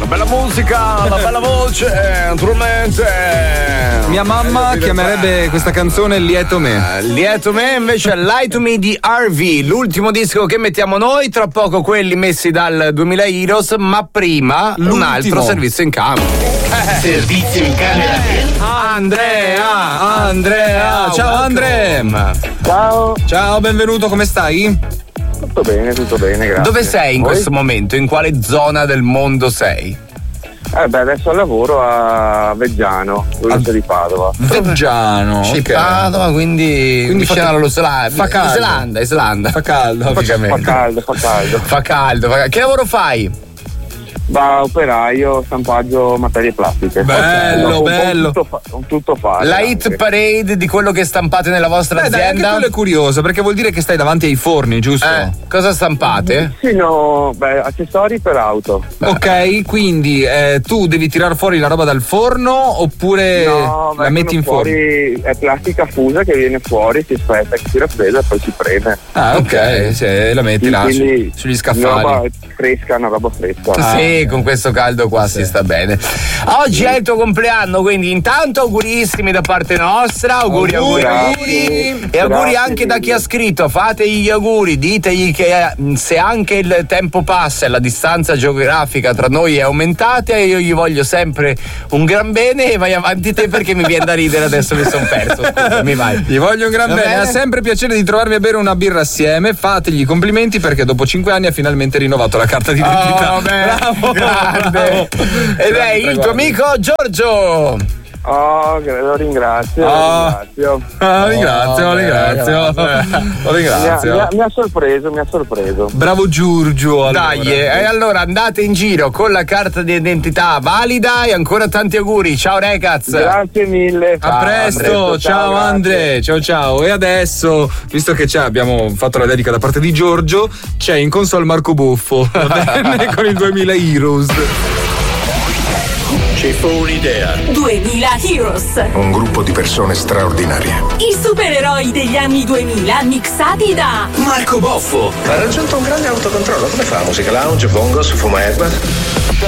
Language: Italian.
La bella musica, la bella voce, naturalmente. Mia mamma chiamerebbe questa canzone Lieto Me. Lieto Me invece è Lie to Me di RV, l'ultimo disco che mettiamo noi, tra poco quelli messi dal 2000 Heroes, ma prima un altro servizio in camera. Servizio in camera. Andrea. Ciao Andre. Ciao, benvenuto, come stai? Tutto bene, grazie. Dove sei in questo momento? In quale zona del mondo sei? Adesso lavoro a Veggiano, provincia di Padova. Veggiano, ok. Padova, quindi vicino all'Islanda. Fa caldo. Islanda. Fa caldo, Fa caldo. Che lavoro fai? Operaio, stampaggio materie plastiche. Bello. Un tutto fare. La hit parade di quello che stampate nella vostra Dai, azienda? anche quello è curioso, perché vuol dire che stai davanti ai forni, giusto? Cosa stampate? Sì, accessori per auto. Ok, quindi tu devi tirar fuori la roba dal forno oppure la metti in forno? È plastica fusa che viene fuori, si aspetta che si raffredda e poi si preme. Ah, ok, se la metti là sugli scaffali. Una roba fresca. Sì, con questo caldo qua si sta bene. Oggi è il tuo compleanno, quindi intanto augurissimi da parte nostra, auguri. E auguri anche da chi ha scritto, fategli gli auguri, ditegli che se anche il tempo passa e la distanza geografica tra noi è aumentata, io gli voglio sempre un gran bene e vai avanti te perché mi viene da ridere, adesso mi sono perso, scusami, vai. Gli voglio un gran bene, ha sempre piacere di trovarmi a bere una birra assieme, fategli i complimenti perché dopo 5 anni ha finalmente rinnovato la carta d'identità. Bravo, grande. Ed è il tuo amico Giorgio. Lo ringrazio. Lo ringrazio. Mi ha sorpreso. Bravo Giorgio. Dai, e allora andate in giro con la carta di identità valida e ancora tanti auguri. Ciao ragazzi. Grazie mille. A presto, ciao Andre. Ciao. E adesso, visto che abbiamo fatto la dedica da parte di Giorgio, c'è in console Marco Buffo, va bene, con il 2000 Heroes. Ci fu un'idea. 2000 Heroes. Un gruppo di persone straordinarie. I supereroi degli anni 2000 mixati da Marco Boffo. Ha raggiunto un grande autocontrollo. Come fa? Musica lounge, bongos, fuma erba?